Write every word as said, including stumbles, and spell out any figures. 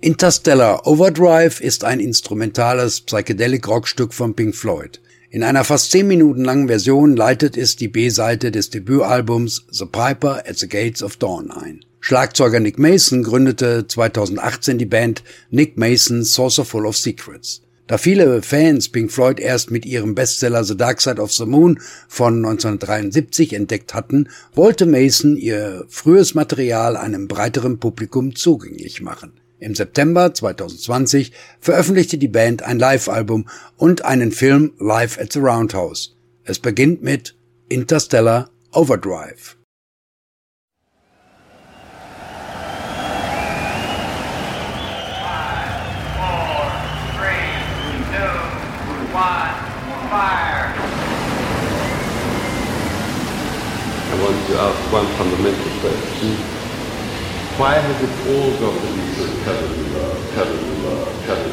Interstellar Overdrive ist ein instrumentales Psychedelic-Rockstück von Pink Floyd. In einer fast zehn Minuten langen Version leitet es die B-Seite des Debütalbums The Piper at the Gates of Dawn ein. Schlagzeuger Nick Mason gründete zweitausendachtzehn die Band Nick Mason's Saucer Full of Secrets. Da viele Fans Pink Floyd erst mit ihrem Bestseller The Dark Side of the Moon von neunzehnhundertdreiundsiebzig entdeckt hatten, wollte Mason ihr frühes Material einem breiteren Publikum zugänglich machen. Im September zweitausendzwanzig veröffentlichte die Band ein Live-Album und einen Film Live at the Roundhouse. Es beginnt mit Interstellar Overdrive. I want to ask one fundamental question. Why has it all got to be so terribly love, terribly love, terribly